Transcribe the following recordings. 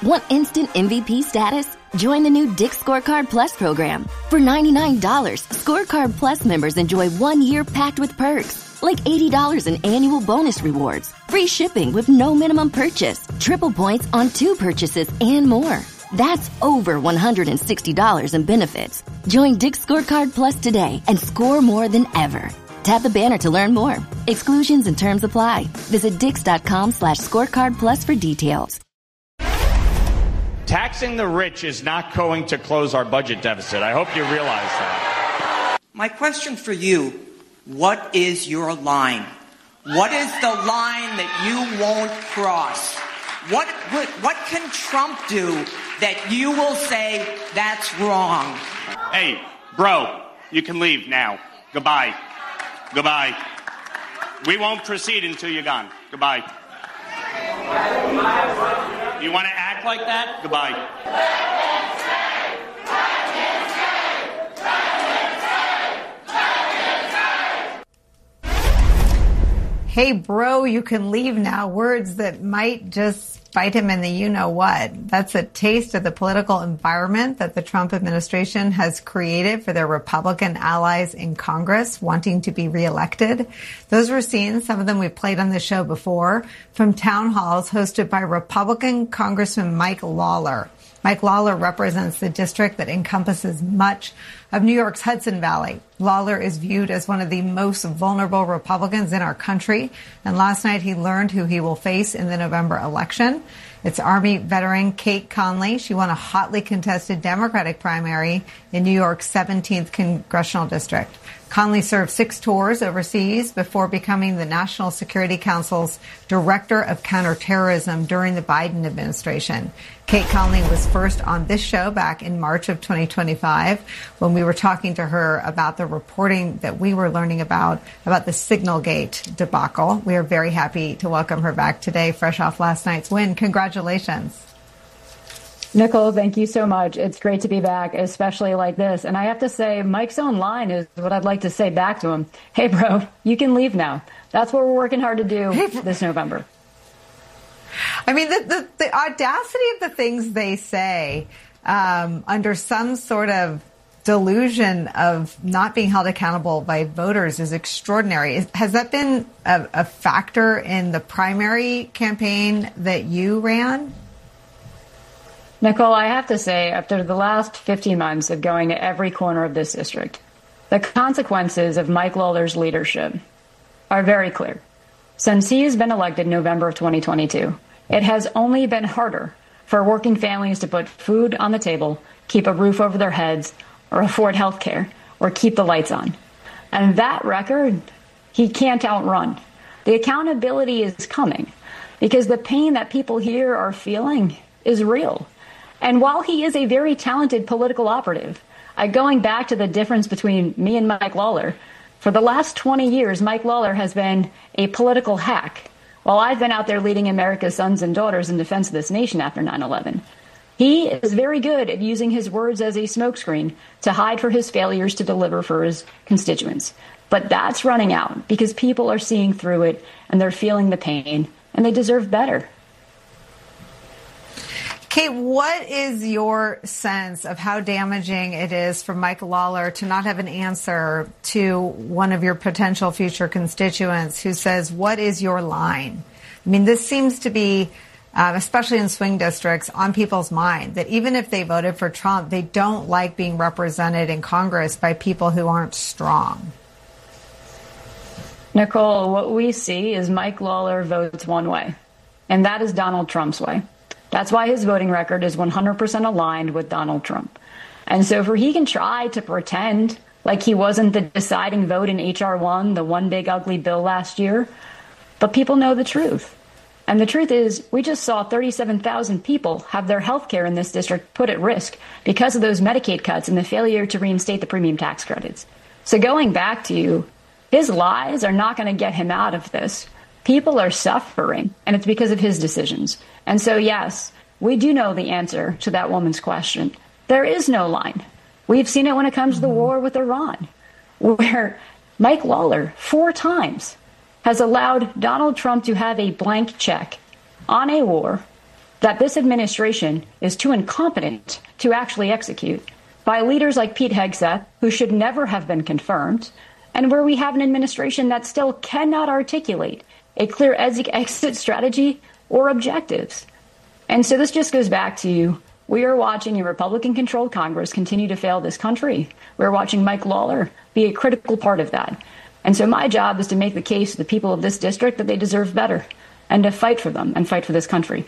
Want instant MVP status? Join the new Dick's Scorecard Plus program. For $99, Scorecard Plus members enjoy 1 year packed with perks, like $80 in annual bonus rewards, free shipping with no minimum purchase, triple points on 2 purchases, and more. That's over $160 in benefits. Join Dick's Scorecard Plus today and score more than ever. Tap the banner to learn more. Exclusions and terms apply. Visit dix.com/scorecard plus for details. Taxing the rich is not going to close our budget deficit. I hope you realize that. My question for you, what is your line? What is the line that you won't cross? What can Trump do that you will say that's wrong? Hey, bro, you can leave now. Goodbye. Goodbye. We won't proceed until you're gone. Goodbye. You want to act like that? Goodbye. Hey, bro, you can leave now. Words that might just bite him in the you-know-what. That's a taste of the political environment that the Trump administration has created for their Republican allies in Congress wanting to be reelected. Those were scenes, some of them we've played on the show before, from town halls hosted by Republican Congressman Mike Lawler. Mike Lawler represents the district that encompasses much of New York's Hudson Valley. Lawler is viewed as one of the most vulnerable Republicans in our country. And last night he learned who he will face in the November election. It's Army veteran Kate Conley. She won a hotly contested Democratic primary in New York's 17th congressional district. Conley served 6 tours overseas before becoming the National Security Council's Director of Counterterrorism during the Biden administration. Kate Conley was first on this show back in March of 2025 when we were talking to her about the reporting that we were learning about the Signalgate debacle. We are very happy to welcome her back today, fresh off last night's win. Congratulations. Nicole, thank you so much. It's great to be back, especially like this. And I have to say, Mike's own line is what I'd like to say back to him. Hey, bro, you can leave now. That's what we're working hard to do this November. I mean, the audacity of the things they say under some sort of delusion of not being held accountable by voters is extraordinary. Has that been a factor in the primary campaign that you ran? Nicole, I have to say, after the last 15 months of going to every corner of this district, the consequences of Mike Lawler's leadership are very clear. Since he has been elected in November of 2022, it has only been harder for working families to put food on the table, keep a roof over their heads, or afford health care, or keep the lights on. And that record, he can't outrun. The accountability is coming because the pain that people here are feeling is real. And while he is a very talented political operative, going back to the difference between me and Mike Lawler, for the last 20 years, Mike Lawler has been a political hack, while I've been out there leading America's sons and daughters in defense of this nation after 9/11. He is very good at using his words as a smokescreen to hide for his failures to deliver for his constituents. But that's running out because people are seeing through it and they're feeling the pain and they deserve better. Kate, what is your sense of how damaging it is for Mike Lawler to not have an answer to one of your potential future constituents who says, what is your line? I mean, this seems to be, especially in swing districts, on people's mind, that even if they voted for Trump, they don't like being represented in Congress by people who aren't strong. Nicole, what we see is Mike Lawler votes one way, and that is Donald Trump's way. That's why his voting record is 100% aligned with Donald Trump. And so he can try to pretend like he wasn't the deciding vote in H.R. 1, the one big ugly bill last year, but people know the truth. And the truth is, we just saw 37,000 people have their health care in this district put at risk because of those Medicaid cuts and the failure to reinstate the premium tax credits. So going back to you, his lies are not going to get him out of this. People are suffering, and it's because of his decisions. And so, yes, we do know the answer to that woman's question. There is no line. We've seen it when it comes to the war with Iran, where Mike Lawler 4 times has allowed Donald Trump to have a blank check on a war that this administration is too incompetent to actually execute, by leaders like Pete Hegseth, who should never have been confirmed, and where we have an administration that still cannot articulate a clear exit strategy or objectives. And so this just goes back to, we are watching a Republican-controlled Congress continue to fail this country. We're watching Mike Lawler be a critical part of that. And so my job is to make the case to the people of this district that they deserve better and to fight for them and fight for this country.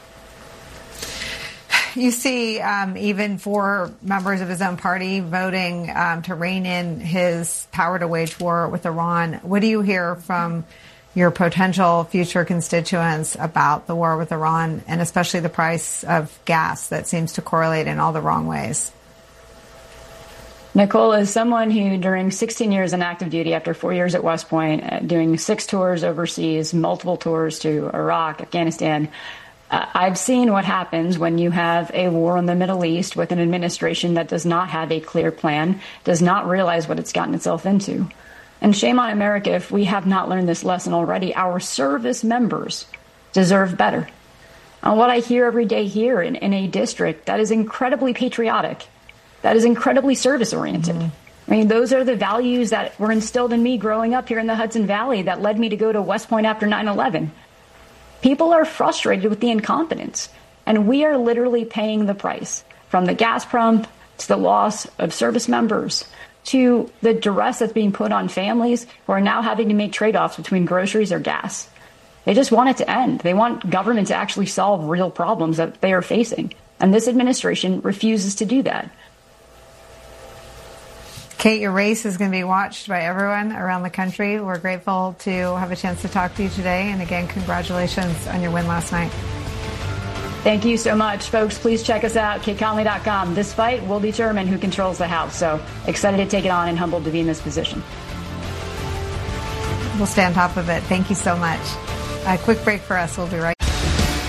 You see even for members of his own party voting to rein in his power to wage war with Iran. What do you hear from your potential future constituents about the war with Iran, and especially the price of gas that seems to correlate in all the wrong ways? Nicole, is someone who, during 16 years in active duty, after 4 years at West Point, doing 6 tours overseas, multiple tours to Iraq, Afghanistan, I've seen what happens when you have a war in the Middle East with an administration that does not have a clear plan, does not realize what it's gotten itself into. And shame on America if we have not learned this lesson already. Our service members deserve better. And what I hear every day here in a district that is incredibly patriotic, that is incredibly service-oriented. I mean, those are the values that were instilled in me growing up here in the Hudson Valley that led me to go to West Point after 9/11. People are frustrated with the incompetence, and we are literally paying the price, from the gas pump to the loss of service members to the duress that's being put on families who are now having to make trade-offs between groceries or gas. They just want it to end. They want government to actually solve real problems that they are facing, and this administration refuses to do that. Kate, your race is going to be watched by everyone around the country. We're grateful to have a chance to talk to you today. And again, congratulations on your win last night. Thank you so much, folks. Please check us out, kateconley.com. This fight will determine who controls the House. So excited to take it on and humbled to be in this position. We'll stay on top of it. Thank you so much. A quick break for us. We'll be right back.